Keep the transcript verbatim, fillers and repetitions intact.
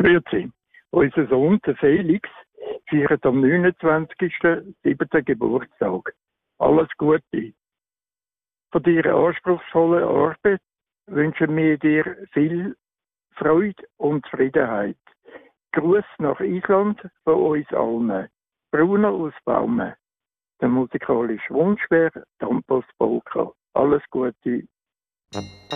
Grüezi. Unser Sohn, der Felix, feiert am neunundzwanzigsten siebten Geburtstag. Alles Gute. Von deiner anspruchsvollen Arbeit wünschen wir dir viel Freude und Zufriedenheit. Gruß nach Island von uns allen. Bruno aus Baume. Der musikalische Wunschbär, Tampos Polka. Alles Gute.